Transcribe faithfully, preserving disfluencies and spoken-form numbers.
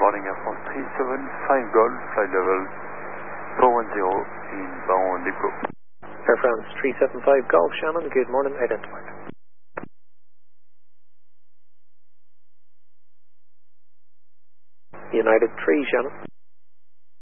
morning, Air France three seven five Golf, flight level four one zero, inbound Lipko. Air France three seven five Golf, Shannon, good morning, identified. United three, Shannon.